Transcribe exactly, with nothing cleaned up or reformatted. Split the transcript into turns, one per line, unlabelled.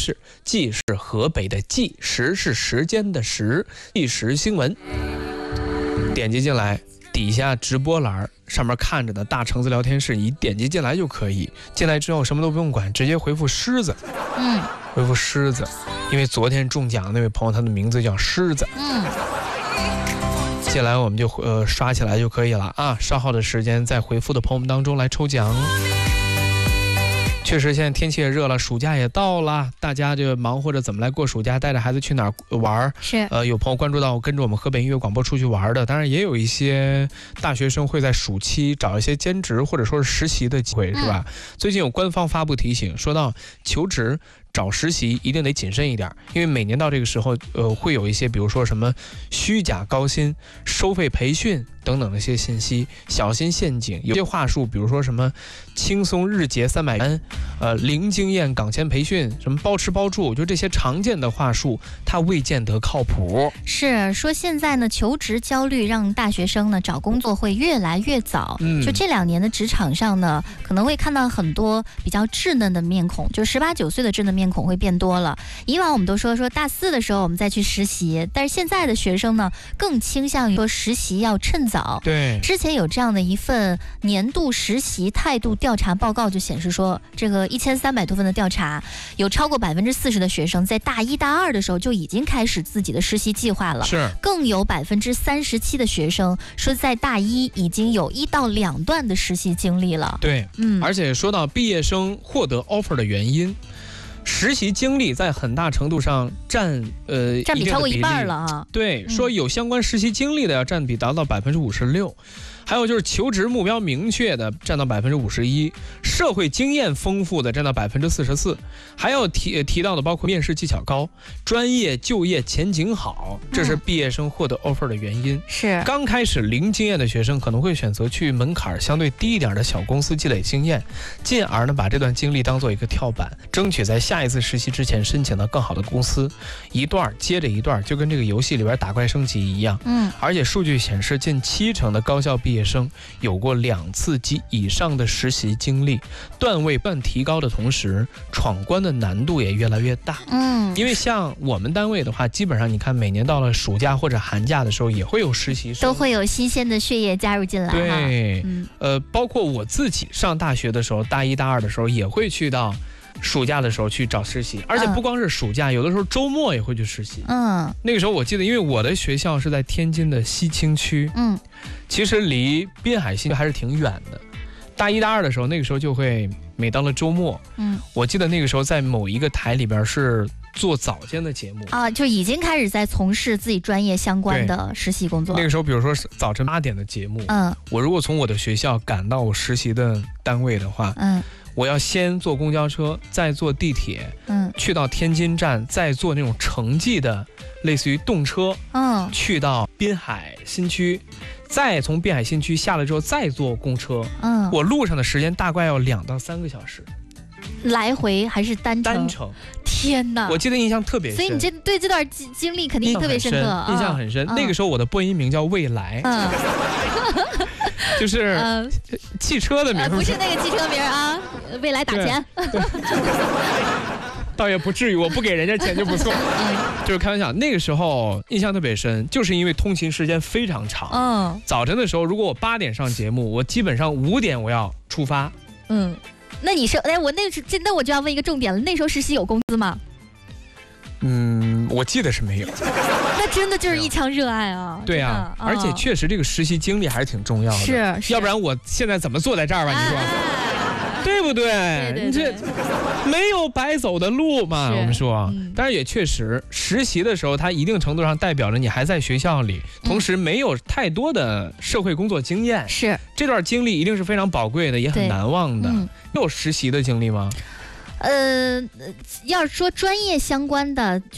视，冀是河北的冀，时是时间的时，即时新闻。点击进来，底下直播栏上面看着的大橙子聊天室，你点击进来就可以。进来之后什么都不用管，直接回复狮子。
嗯，
回复狮子，因为昨天中奖那位朋友他的名字叫狮子。
嗯。
进来我们就呃刷起来就可以了啊！稍后的时间在回复的朋友们当中来抽奖。确实，现在天气也热了，暑假也到了，大家就忙活着怎么来过暑假，带着孩子去哪儿玩。
是，
呃，有朋友关注到跟着我们河北音乐广播出去玩的，当然也有一些大学生会在暑期找一些兼职或者说是实习的机会，是吧？嗯、最近有官方发布提醒，说到求职找实习一定得谨慎一点，因为每年到这个时候，呃，会有一些比如说什么虚假高薪、收费培训等等的一些信息，小心陷阱。有些话术，比如说什么轻松日结三百元，呃，零经验岗前培训，什么包吃包住，就这些常见的话术，它未见得靠谱。
是说现在呢，求职焦虑让大学生呢找工作会越来越早。嗯，就这两年的职场上呢，可能会看到很多比较稚嫩的面孔，就十八九岁的稚嫩面孔会变多了。以往我们都说说大四的时候我们再去实习，但是现在的学生呢，更倾向于说实习要趁早。
对，
之前有这样的一份年度实习态度调查报告，就显示说，这个一千三百多份的调查，有超过百分之四十的学生在大一大二的时候就已经开始自己的实习计划了。
是，
更有百分之三十七的学生说在大一已经有一到两段的实习经历了。
对，嗯，而且说到毕业生获得 offer 的原因，实习经历在很大程度上占呃
占比超过一半了啊。
对，嗯、说有相关实习经历的要占比达到百分之五十六。还有就是求职目标明确的占到百分之五十一，社会经验丰富的占到百分之四十四，还有提提到的包括面试技巧高、专业就业前景好，这是毕业生获得 offer 的原因。
是、嗯、
刚开始零经验的学生可能会选择去门槛相对低一点的小公司积累经验，进而呢把这段经历当做一个跳板，争取在下一次实习之前申请到更好的公司，一段接着一段，就跟这个游戏里边打怪升级一样。嗯，而且数据显示，近七成的高校毕业毕业生有过两次及以上的实习经历，段位不断提高的同时，闯关的难度也越来越大。嗯，因为像我们单位的话，基本上你看每年到了暑假或者寒假的时候，也会有实习生，
都会有新鲜的血液加入进来。
对，嗯、呃，包括我自己上大学的时候，大一大二的时候也会去到暑假的时候去找实习，而且不光是暑假，嗯、有的时候周末也会去实习。嗯，那个时候我记得，因为我的学校是在天津的西青区，嗯，其实离滨海新区还是挺远的。大一大二的时候，那个时候就会每到了周末，嗯，我记得那个时候在某一个台里边是做早间的节目
啊，就已经开始在从事自己专业相关的实习工作。
那个时候，比如说是早晨八点的节目，嗯，我如果从我的学校赶到我实习的单位的话，嗯。我要先坐公交车，再坐地铁，嗯，去到天津站，再坐那种城际的，类似于动车，嗯，去到滨海新区，再从滨海新区下来之后再坐公车，嗯，我路上的时间大概要两到三个小时，
来回还是单程？
单程。
天哪！
我记得印象特别深，
所以你这对这段经历肯定特别深刻，
印象很深。嗯、那个时候我的播音名叫未来。嗯就是汽车的名、呃，
不是那个汽车名啊，未来打钱，
倒也不至于，我不给人家钱就不错。嗯、就是开玩笑，那个时候印象特别深，就是因为通勤时间非常长。嗯，早晨的时候，如果我八点上节目，我基本上五点我要出发。
嗯，那你说，哎，我那时那我就要问一个重点了，那时候实习有工资吗？
嗯，我记得是没有。
那真的就是一腔热爱啊！
对啊，而且确实这个实习经历还是挺重要的。
是，是
要不然我现在怎么坐在这儿吧？你说，哎、对不对？
对对对，
你这没有白走的路嘛。我们说，嗯、但是也确实，实习的时候，它一定程度上代表着你还在学校里，同时没有太多的社会工作经验。
是、嗯，
这段经历一定是非常宝贵的，也很难忘的。嗯、你有实习的经历吗？
呃，要是说专业相关的。